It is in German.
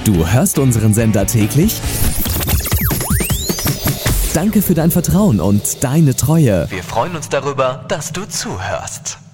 Du hörst unseren Sender täglich? Danke für dein Vertrauen und deine Treue. Wir freuen uns darüber, dass du zuhörst.